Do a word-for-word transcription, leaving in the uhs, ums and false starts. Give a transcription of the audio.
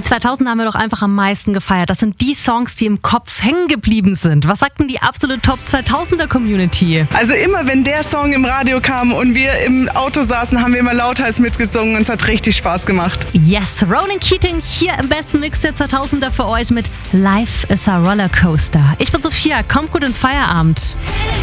zweitausend haben wir doch einfach am meisten gefeiert. Das sind die Songs, die im Kopf hängen geblieben sind. Was sagt denn die absolute Top zweitausender Community? Also immer, wenn der Song im Radio kam und wir im Auto saßen, haben wir immer lauthals mitgesungen und es hat richtig Spaß gemacht. Yes, Ronan Keating hier im besten Mix der zweitausender für euch mit Life is a Rollercoaster. Ich bin Sophia, kommt gut in Feierabend.